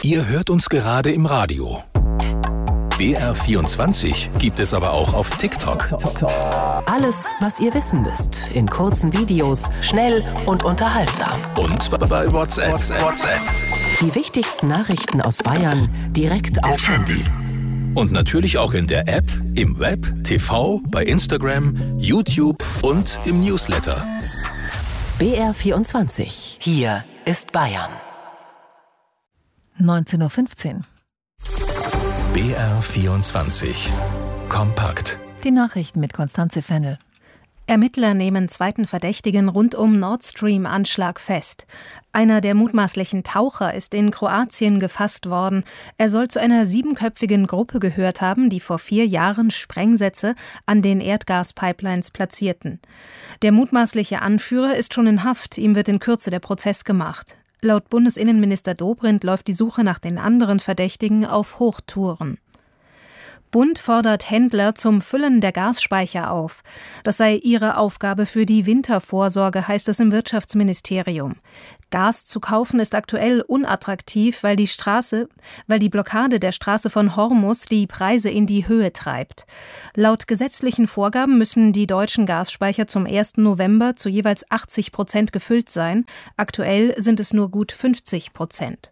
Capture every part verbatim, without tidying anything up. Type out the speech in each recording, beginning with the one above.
Ihr hört uns gerade im Radio. B R vierundzwanzig gibt es aber auch auf TikTok. Alles, was ihr wissen müsst, in kurzen Videos, schnell und unterhaltsam. Und bei WhatsApp. WhatsApp. Die wichtigsten Nachrichten aus Bayern direkt aufs Handy. Und natürlich auch in der App, im Web, T V, bei Instagram, YouTube und im Newsletter. B R vierundzwanzig. Hier ist Bayern. neunzehn Uhr fünfzehn. B R vierundzwanzig. Kompakt. Die Nachrichten mit Konstanze Fennel. Ermittler nehmen zweiten Verdächtigen rund um Nord Stream-Anschlag fest. Einer der mutmaßlichen Taucher ist in Kroatien gefasst worden. Er soll zu einer siebenköpfigen Gruppe gehört haben, die vor vier Jahren Sprengsätze an den Erdgaspipelines platzierten. Der mutmaßliche Anführer ist schon in Haft. Ihm wird in Kürze der Prozess gemacht. Laut Bundesinnenminister Dobrindt läuft die Suche nach den anderen Verdächtigen auf Hochtouren. Bund fordert Händler zum Füllen der Gasspeicher auf. Das sei ihre Aufgabe für die Wintervorsorge, heißt es im Wirtschaftsministerium. Gas zu kaufen ist aktuell unattraktiv, weil die Straße, weil die Blockade der Straße von Hormuz die Preise in die Höhe treibt. Laut gesetzlichen Vorgaben müssen die deutschen Gasspeicher zum ersten November zu jeweils achtzig Prozent gefüllt sein. Aktuell sind es nur gut fünfzig Prozent.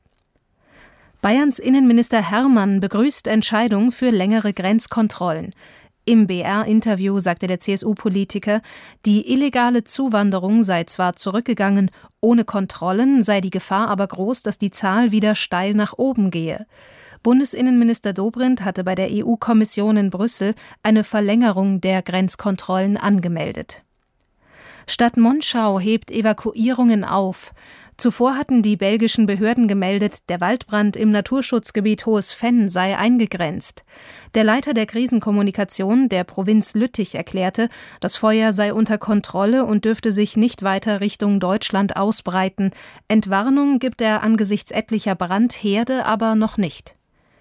Bayerns Innenminister Hermann begrüßt Entscheidung für längere Grenzkontrollen. Im B R-Interview sagte der C S U-Politiker, die illegale Zuwanderung sei zwar zurückgegangen, ohne Kontrollen sei die Gefahr aber groß, dass die Zahl wieder steil nach oben gehe. Bundesinnenminister Dobrindt hatte bei der E U-Kommission in Brüssel eine Verlängerung der Grenzkontrollen angemeldet. Stadt Monschau hebt Evakuierungen auf. Zuvor hatten die belgischen Behörden gemeldet, der Waldbrand im Naturschutzgebiet Hohes Venn sei eingegrenzt. Der Leiter der Krisenkommunikation der Provinz Lüttich erklärte, das Feuer sei unter Kontrolle und dürfte sich nicht weiter Richtung Deutschland ausbreiten. Entwarnung gibt er angesichts etlicher Brandherde aber noch nicht.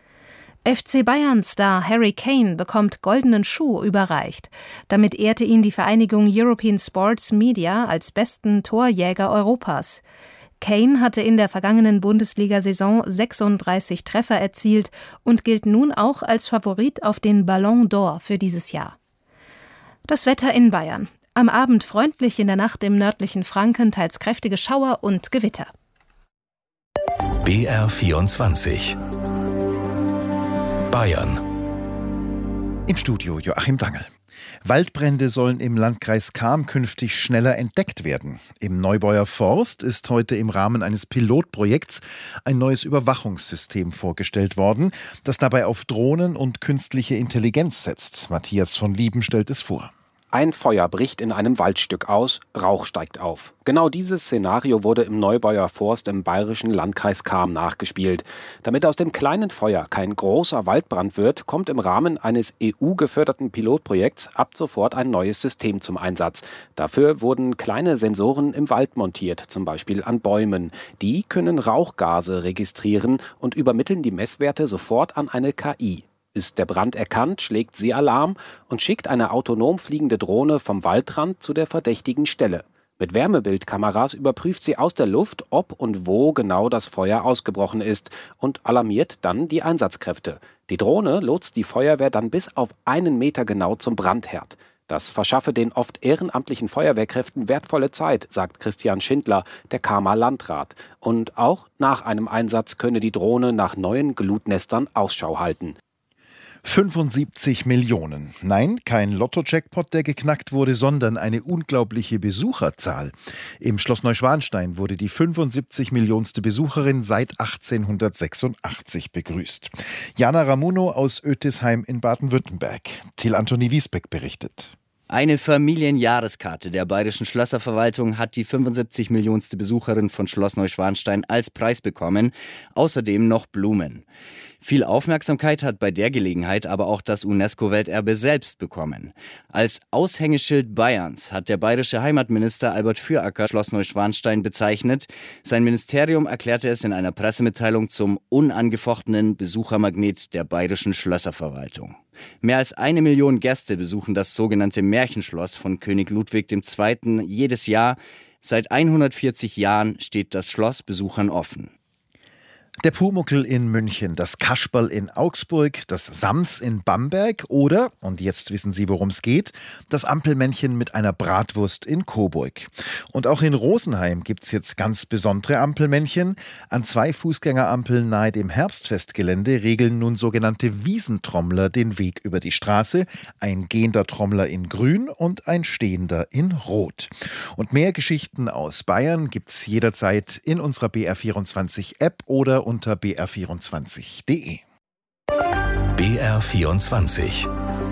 F C Bayern-Star Harry Kane bekommt goldenen Schuh überreicht. Damit ehrte ihn die Vereinigung European Sports Media als besten Torjäger Europas. Kane hatte in der vergangenen Bundesliga-Saison sechsunddreißig Treffer erzielt und gilt nun auch als Favorit auf den Ballon d'Or für dieses Jahr. Das Wetter in Bayern. Am Abend freundlich, in der Nacht im nördlichen Franken teils kräftige Schauer und Gewitter. B R vierundzwanzig. Bayern. Im Studio Joachim Dangel. Waldbrände sollen im Landkreis Cham künftig schneller entdeckt werden. Im Neubauer Forst ist heute im Rahmen eines Pilotprojekts ein neues Überwachungssystem vorgestellt worden, das dabei auf Drohnen und künstliche Intelligenz setzt. Matthias von Lieben stellt es vor. Ein Feuer bricht in einem Waldstück aus, Rauch steigt auf. Genau dieses Szenario wurde im Neubauer Forst im bayerischen Landkreis Cham nachgespielt. Damit aus dem kleinen Feuer kein großer Waldbrand wird, kommt im Rahmen eines E U-geförderten Pilotprojekts ab sofort ein neues System zum Einsatz. Dafür wurden kleine Sensoren im Wald montiert, zum Beispiel an Bäumen. Die können Rauchgase registrieren und übermitteln die Messwerte sofort an eine K I. Ist der Brand erkannt, schlägt sie Alarm und schickt eine autonom fliegende Drohne vom Waldrand zu der verdächtigen Stelle. Mit Wärmebildkameras überprüft sie aus der Luft, ob und wo genau das Feuer ausgebrochen ist und alarmiert dann die Einsatzkräfte. Die Drohne lotst die Feuerwehr dann bis auf einen Meter genau zum Brandherd. Das verschaffe den oft ehrenamtlichen Feuerwehrkräften wertvolle Zeit, sagt Christian Schindler, der Chamer Landrat. Und auch nach einem Einsatz könne die Drohne nach neuen Glutnestern Ausschau halten. fünfundsiebzig Millionen. Nein, kein Lotto-Jackpot, der geknackt wurde, sondern eine unglaubliche Besucherzahl. Im Schloss Neuschwanstein wurde die fünfundsiebzig Millionste Besucherin seit achtzehnhundertsechsundachtzig begrüßt. Jana Ramuno aus Ötisheim in Baden-Württemberg. Till Anthony Wiesbeck berichtet. Eine Familienjahreskarte der Bayerischen Schlösserverwaltung hat die fünfundsiebzig Millionste Besucherin von Schloss Neuschwanstein als Preis bekommen. Außerdem noch Blumen. Viel Aufmerksamkeit hat bei der Gelegenheit aber auch das UNESCO-Welterbe selbst bekommen. Als Aushängeschild Bayerns hat der bayerische Heimatminister Albert Füracker Schloss Neuschwanstein bezeichnet. Sein Ministerium erklärte es in einer Pressemitteilung zum unangefochtenen Besuchermagnet der Bayerischen Schlösserverwaltung. Mehr als eine Million Gäste besuchen das sogenannte Märchenschloss von König Ludwig der Zweite jedes Jahr. Seit hundertvierzig Jahren steht das Schloss Besuchern offen. Der Pumuckl in München, das Kasperl in Augsburg, das Sams in Bamberg oder, und jetzt wissen Sie, worum es geht, das Ampelmännchen mit einer Bratwurst in Coburg. Und auch in Rosenheim gibt es jetzt ganz besondere Ampelmännchen. An zwei Fußgängerampeln nahe dem Herbstfestgelände regeln nun sogenannte Wiesentrommler den Weg über die Straße. Ein gehender Trommler in Grün und ein stehender in Rot. Und mehr Geschichten aus Bayern gibt's jederzeit in unserer B R vierundzwanzig App oder unter b r vierundzwanzig punkt de. B R vierundzwanzig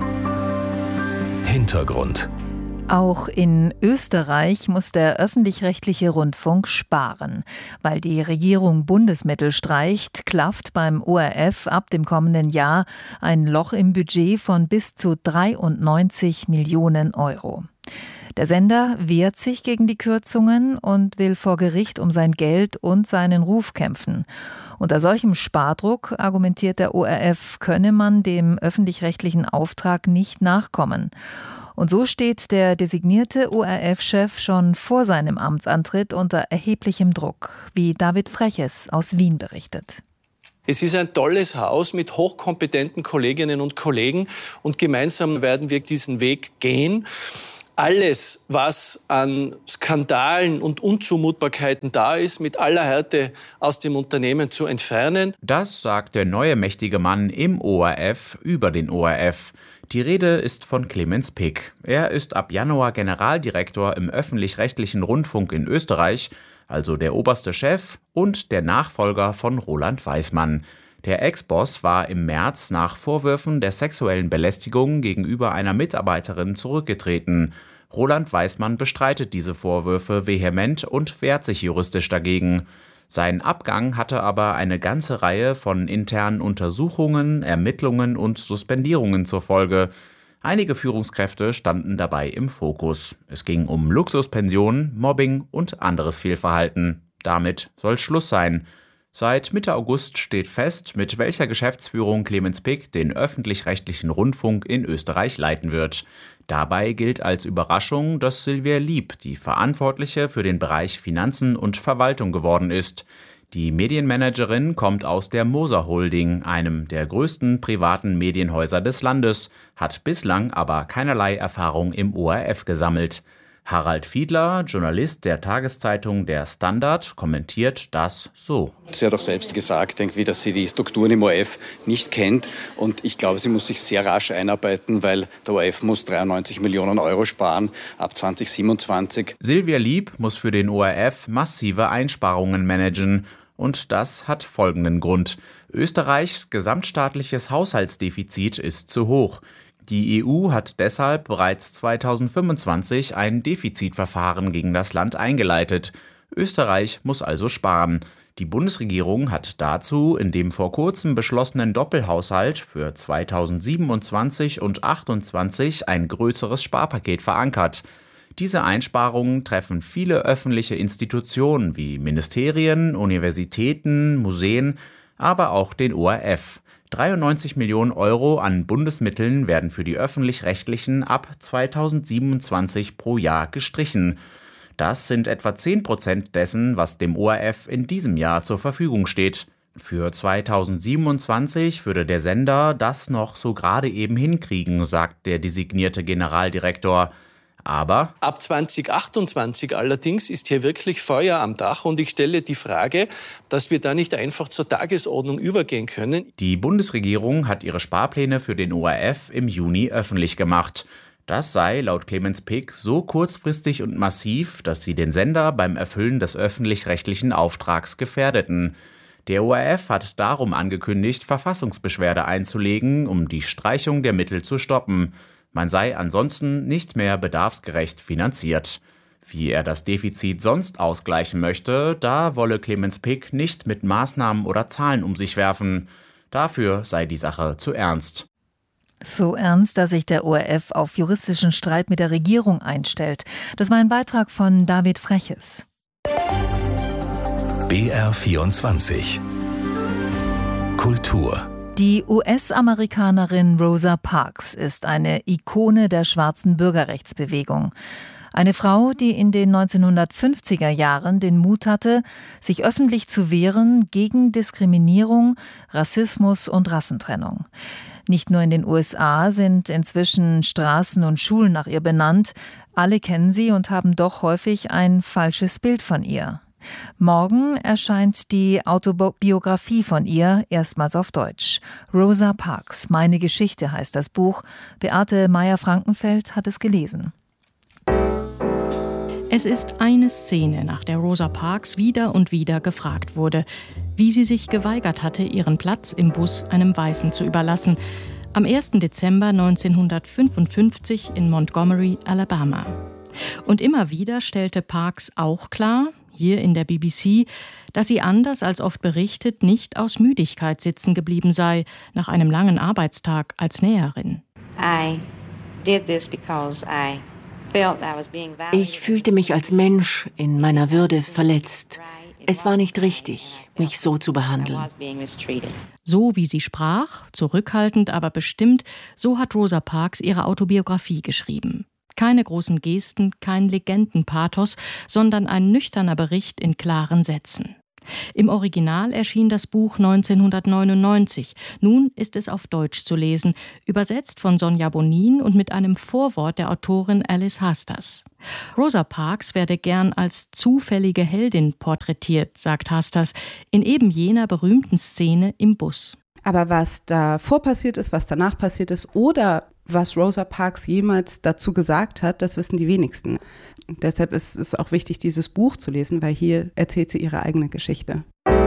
Hintergrund. Auch in Österreich muss der öffentlich-rechtliche Rundfunk sparen. Weil die Regierung Bundesmittel streicht, klafft beim O R F ab dem kommenden Jahr ein Loch im Budget von bis zu dreiundneunzig Millionen Euro. Der Sender wehrt sich gegen die Kürzungen und will vor Gericht um sein Geld und seinen Ruf kämpfen. Unter solchem Spardruck, argumentiert der O R F, könne man dem öffentlich-rechtlichen Auftrag nicht nachkommen. Und so steht der designierte O R F-Chef schon vor seinem Amtsantritt unter erheblichem Druck, wie David Freches aus Wien berichtet. Es ist ein tolles Haus mit hochkompetenten Kolleginnen und Kollegen und gemeinsam werden wir diesen Weg gehen. Alles, was an Skandalen und Unzumutbarkeiten da ist, mit aller Härte aus dem Unternehmen zu entfernen. Das sagt der neue mächtige Mann im O R F über den O R F. Die Rede ist von Clemens Pick. Er ist ab Januar Generaldirektor im öffentlich-rechtlichen Rundfunk in Österreich, also der oberste Chef und der Nachfolger von Roland Weismann. Der Ex-Boss war im März nach Vorwürfen der sexuellen Belästigung gegenüber einer Mitarbeiterin zurückgetreten. Roland Weismann bestreitet diese Vorwürfe vehement und wehrt sich juristisch dagegen. Sein Abgang hatte aber eine ganze Reihe von internen Untersuchungen, Ermittlungen und Suspendierungen zur Folge. Einige Führungskräfte standen dabei im Fokus. Es ging um Luxuspensionen, Mobbing und anderes Fehlverhalten. Damit soll Schluss sein. Seit Mitte August steht fest, mit welcher Geschäftsführung Clemens Pick den öffentlich-rechtlichen Rundfunk in Österreich leiten wird. Dabei gilt als Überraschung, dass Silvia Lieb die Verantwortliche für den Bereich Finanzen und Verwaltung geworden ist. Die Medienmanagerin kommt aus der Moser Holding, einem der größten privaten Medienhäuser des Landes, hat bislang aber keinerlei Erfahrung im O R F gesammelt. Harald Fiedler, Journalist der Tageszeitung Der Standard, kommentiert das so. Sie hat auch selbst gesagt, irgendwie, dass sie die Strukturen im O R F nicht kennt. Und ich glaube, sie muss sich sehr rasch einarbeiten, weil der O R F muss dreiundneunzig Millionen Euro sparen ab zwanzig siebenundzwanzig. Silvia Lieb muss für den O R F massive Einsparungen managen. Und das hat folgenden Grund. Österreichs gesamtstaatliches Haushaltsdefizit ist zu hoch. Die E U hat deshalb bereits zweitausendfünfundzwanzig ein Defizitverfahren gegen das Land eingeleitet. Österreich muss also sparen. Die Bundesregierung hat dazu in dem vor kurzem beschlossenen Doppelhaushalt für zweitausendsiebenundzwanzig und achtundzwanzig ein größeres Sparpaket verankert. Diese Einsparungen treffen viele öffentliche Institutionen wie Ministerien, Universitäten, Museen, aber auch den O R F. dreiundneunzig Millionen Euro an Bundesmitteln werden für die Öffentlich-Rechtlichen ab zweitausendsiebenundzwanzig pro Jahr gestrichen. Das sind etwa zehn Prozent dessen, was dem O R F in diesem Jahr zur Verfügung steht. Für zweitausendsiebenundzwanzig würde der Sender das noch so gerade eben hinkriegen, sagt der designierte Generaldirektor. Aber ab zwanzig achtundzwanzig allerdings ist hier wirklich Feuer am Dach und ich stelle die Frage, dass wir da nicht einfach zur Tagesordnung übergehen können. Die Bundesregierung hat ihre Sparpläne für den O R F im Juni öffentlich gemacht. Das sei laut Clemens Pick so kurzfristig und massiv, dass sie den Sender beim Erfüllen des öffentlich-rechtlichen Auftrags gefährdeten. Der O R F hat darum angekündigt, Verfassungsbeschwerde einzulegen, um die Streichung der Mittel zu stoppen. Man sei ansonsten nicht mehr bedarfsgerecht finanziert. Wie er das Defizit sonst ausgleichen möchte, da wolle Clemens Pick nicht mit Maßnahmen oder Zahlen um sich werfen. Dafür sei die Sache zu ernst. So ernst, dass sich der O R F auf juristischen Streit mit der Regierung einstellt. Das war ein Beitrag von David Freches. B R vierundzwanzig Kultur. Die U S-Amerikanerin Rosa Parks ist eine Ikone der schwarzen Bürgerrechtsbewegung. Eine Frau, die in den neunzehnhundertfünfziger Jahren den Mut hatte, sich öffentlich zu wehren gegen Diskriminierung, Rassismus und Rassentrennung. Nicht nur in den U S A sind inzwischen Straßen und Schulen nach ihr benannt. Alle kennen sie und haben doch häufig ein falsches Bild von ihr. Morgen erscheint die Autobiografie von ihr, erstmals auf Deutsch. Rosa Parks, meine Geschichte heißt das Buch. Beate Meyer-Frankenfeld hat es gelesen. Es ist eine Szene, nach der Rosa Parks wieder und wieder gefragt wurde, wie sie sich geweigert hatte, ihren Platz im Bus einem Weißen zu überlassen. Am ersten Dezember neunzehnhundertfünfundfünfzig in Montgomery, Alabama. Und immer wieder stellte Parks auch klar, hier in der B B C, dass sie anders als oft berichtet nicht aus Müdigkeit sitzen geblieben sei, nach einem langen Arbeitstag als Näherin. Ich fühlte mich als Mensch in meiner Würde verletzt. Es war nicht richtig, mich so zu behandeln. So wie sie sprach, zurückhaltend, aber bestimmt, so hat Rosa Parks ihre Autobiografie geschrieben. Keine großen Gesten, kein Legendenpathos, sondern ein nüchterner Bericht in klaren Sätzen. Im Original erschien das Buch neunzehnhundertneunundneunzig. Nun ist es auf Deutsch zu lesen, übersetzt von Sonja Bonin und mit einem Vorwort der Autorin Alice Hasters. Rosa Parks werde gern als zufällige Heldin porträtiert, sagt Hasters, in eben jener berühmten Szene im Bus. Aber was davor passiert ist, was danach passiert ist oder was Rosa Parks jemals dazu gesagt hat, das wissen die wenigsten. Deshalb ist es auch wichtig, dieses Buch zu lesen, weil hier erzählt sie ihre eigene Geschichte.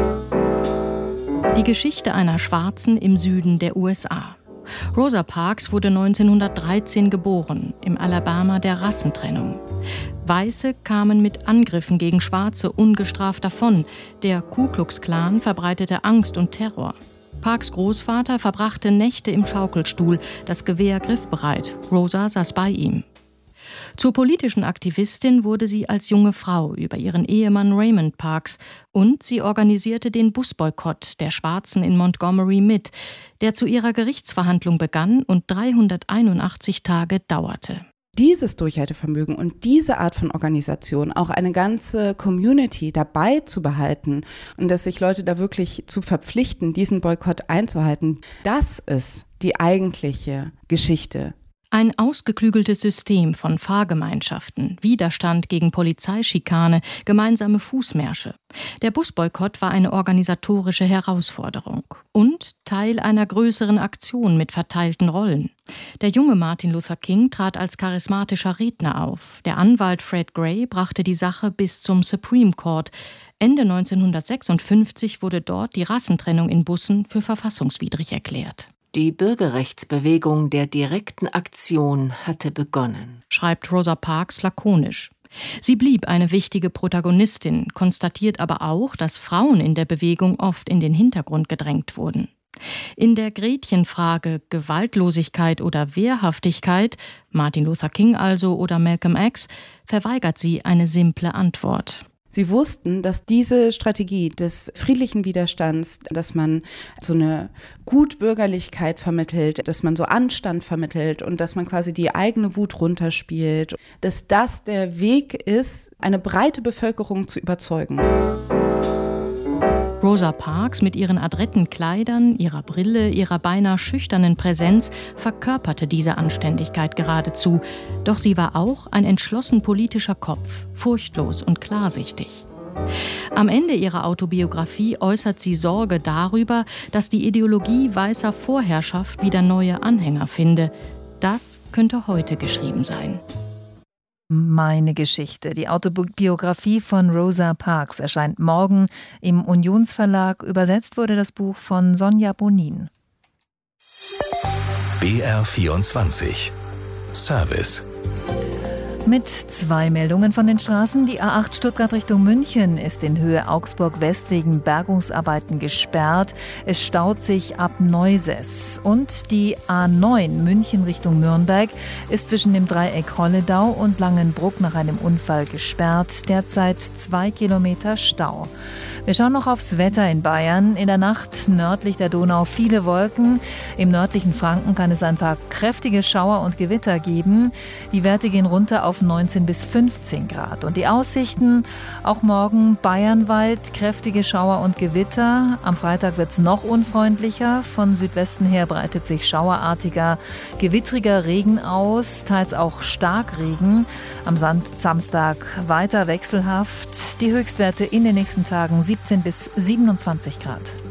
Die Geschichte einer Schwarzen im Süden der U S A. Rosa Parks wurde neunzehnhundertdreizehn geboren, im Alabama der Rassentrennung. Weiße kamen mit Angriffen gegen Schwarze ungestraft davon. Der Ku Klux Klan verbreitete Angst und Terror. Parks Großvater verbrachte Nächte im Schaukelstuhl, das Gewehr griffbereit. Rosa saß bei ihm. Zur politischen Aktivistin wurde sie als junge Frau über ihren Ehemann Raymond Parks und sie organisierte den Busboykott der Schwarzen in Montgomery mit, der zu ihrer Gerichtsverhandlung begann und dreihunderteinundachtzig Tage dauerte. Dieses Durchhaltevermögen und diese Art von Organisation, auch eine ganze Community dabei zu behalten und dass sich Leute da wirklich zu verpflichten, diesen Boykott einzuhalten, das ist die eigentliche Geschichte. Ein ausgeklügeltes System von Fahrgemeinschaften, Widerstand gegen Polizeischikane, gemeinsame Fußmärsche. Der Busboykott war eine organisatorische Herausforderung und Teil einer größeren Aktion mit verteilten Rollen. Der junge Martin Luther King trat als charismatischer Redner auf. Der Anwalt Fred Gray brachte die Sache bis zum Supreme Court. Ende neunzehnhundertsechsundfünfzig wurde dort die Rassentrennung in Bussen für verfassungswidrig erklärt. Die Bürgerrechtsbewegung der direkten Aktion hatte begonnen, schreibt Rosa Parks lakonisch. Sie blieb eine wichtige Protagonistin, konstatiert aber auch, dass Frauen in der Bewegung oft in den Hintergrund gedrängt wurden. In der Gretchenfrage Gewaltlosigkeit oder Wehrhaftigkeit, Martin Luther King also oder Malcolm X, verweigert sie eine simple Antwort. Sie wussten, dass diese Strategie des friedlichen Widerstands, dass man so eine Gutbürgerlichkeit vermittelt, dass man so Anstand vermittelt und dass man quasi die eigene Wut runterspielt, dass das der Weg ist, eine breite Bevölkerung zu überzeugen. Rosa Parks mit ihren adretten Kleidern, ihrer Brille, ihrer beinahe schüchternen Präsenz verkörperte diese Anständigkeit geradezu. Doch sie war auch ein entschlossen politischer Kopf, furchtlos und klarsichtig. Am Ende ihrer Autobiografie äußert sie Sorge darüber, dass die Ideologie weißer Vorherrschaft wieder neue Anhänger finde. Das könnte heute geschrieben sein. Meine Geschichte. Die Autobiografie von Rosa Parks erscheint morgen im Unionsverlag. Übersetzt wurde das Buch von Sonja Bonin. B R vierundzwanzig Service. Mit zwei Meldungen von den Straßen. Die A acht Stuttgart Richtung München ist in Höhe Augsburg-West wegen Bergungsarbeiten gesperrt. Es staut sich ab Neuses. Und die A neun München Richtung Nürnberg ist zwischen dem Dreieck Holledau und Langenbruck nach einem Unfall gesperrt. Derzeit zwei Kilometer Stau. Wir schauen noch aufs Wetter in Bayern. In der Nacht nördlich der Donau viele Wolken. Im nördlichen Franken kann es ein paar kräftige Schauer und Gewitter geben. Die Werte gehen runter auf auf neunzehn bis fünfzehn Grad. Und die Aussichten, auch morgen bayernweit kräftige Schauer und Gewitter. Am Freitag wird es noch unfreundlicher. Von Südwesten her breitet sich schauerartiger, gewittriger Regen aus, teils auch Starkregen. Am Samstag weiter wechselhaft. Die Höchstwerte in den nächsten Tagen siebzehn bis siebenundzwanzig Grad.